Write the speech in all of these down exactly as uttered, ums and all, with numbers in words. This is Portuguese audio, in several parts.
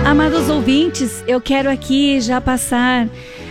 Amados ouvintes, eu quero aqui já passar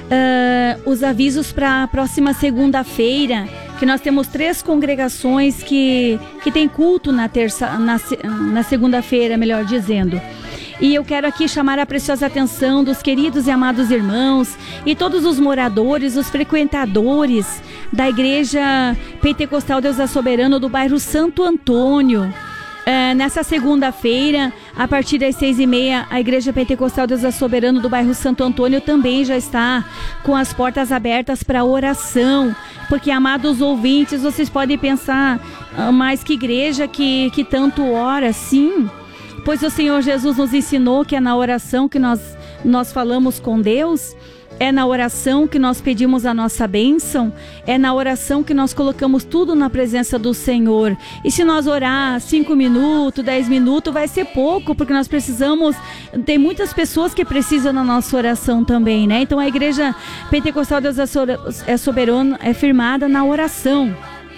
uh, os avisos para a próxima segunda-feira, que nós temos três congregações que, que tem culto na, terça, na, na segunda-feira, melhor dizendo. E eu quero aqui chamar a preciosa atenção dos queridos e amados irmãos e todos os moradores, os frequentadores da Igreja Pentecostal Deus é Soberano do bairro Santo Antônio. Uh, nessa segunda-feira, a partir das seis e meia, a Igreja Pentecostal Deus é Soberano do bairro Santo Antônio também já está com as portas abertas para oração. Porque, amados ouvintes, vocês podem pensar, uh, mas que igreja que, que tanto ora? Sim, pois o Senhor Jesus nos ensinou que é na oração que nós, nós falamos com Deus. É na oração que nós pedimos a nossa bênção, é na oração que nós colocamos tudo na presença do Senhor. E se nós orar cinco minutos, dez minutos, vai ser pouco, porque nós precisamos, tem muitas pessoas que precisam da nossa oração também, né? Então a Igreja Pentecostal Deus é Soberano é firmada na oração.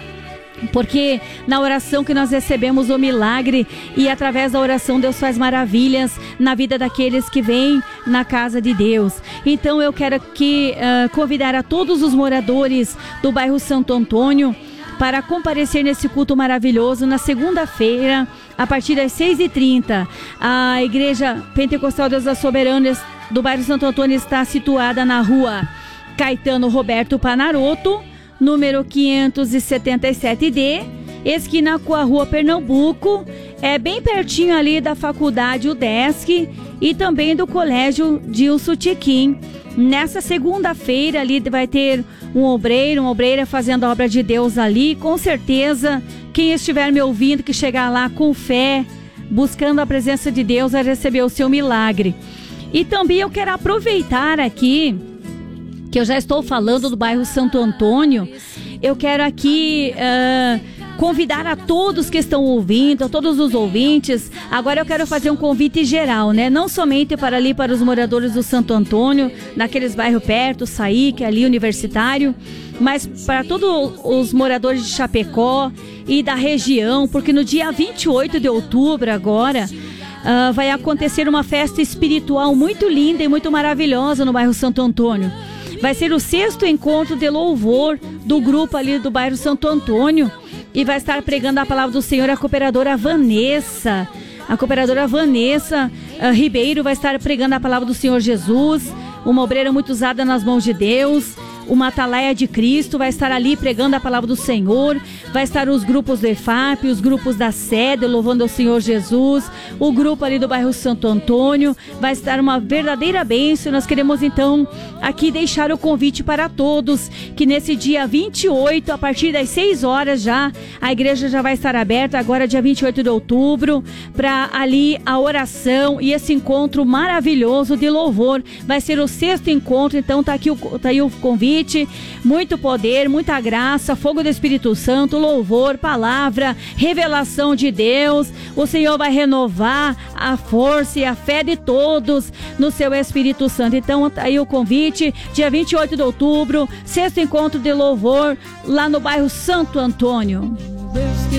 Porque na oração que nós recebemos o milagre e através da oração Deus faz maravilhas na vida daqueles que vêm na casa de Deus. Então eu quero aqui uh, convidar a todos os moradores do bairro Santo Antônio para comparecer nesse culto maravilhoso na segunda-feira, a partir das seis e trinta. A Igreja Pentecostal Deus é Soberano do bairro Santo Antônio está situada na rua Caetano Roberto Panaroto, número quinhentos e setenta e sete D, esquina com a rua Pernambuco, é bem pertinho ali da faculdade UDESC e também do colégio Dilson Tiquim. Nessa segunda-feira ali vai ter um obreiro, uma obreira fazendo a obra de Deus ali. Com certeza, quem estiver me ouvindo, que chegar lá com fé, buscando a presença de Deus, vai receber o seu milagre. E também eu quero aproveitar aqui que eu já estou falando do bairro Santo Antônio, eu quero aqui uh, convidar a todos que estão ouvindo, a todos os ouvintes. Agora eu quero fazer um convite geral, né? Não somente para ali, para os moradores do Santo Antônio, naqueles bairros perto, Saíque, ali Universitário, mas para todos os moradores de Chapecó e da região, porque no dia vinte e oito de outubro agora, uh, vai acontecer uma festa espiritual muito linda e muito maravilhosa no bairro Santo Antônio. Vai ser o sexto encontro de louvor do grupo ali do bairro Santo Antônio. E vai estar pregando a palavra do Senhor a cooperadora Vanessa. A cooperadora Vanessa uh, Ribeiro vai estar pregando a palavra do Senhor Jesus. Uma obreira muito usada nas mãos de Deus. Uma atalaia de Cristo vai estar ali pregando a palavra do Senhor. Vai estar os grupos do E F A P, os grupos da sede louvando ao Senhor Jesus. O grupo ali do bairro Santo Antônio. Vai estar uma verdadeira bênção. Nós queremos então aqui deixar o convite para todos que nesse dia vinte e oito, a partir das seis horas já, a igreja já vai estar aberta, agora dia vinte e oito de outubro, para ali a oração e esse encontro maravilhoso de louvor. Vai ser o sexto encontro, então tá aqui o, tá aí o convite. Muito poder, muita graça, fogo do Espírito Santo, louvor, palavra, revelação de Deus. O Senhor vai renovar a força e a fé de todos no seu Espírito Santo. Então tá aí o convite, dia vinte e oito de outubro, sexto encontro de louvor lá no bairro Santo Antônio.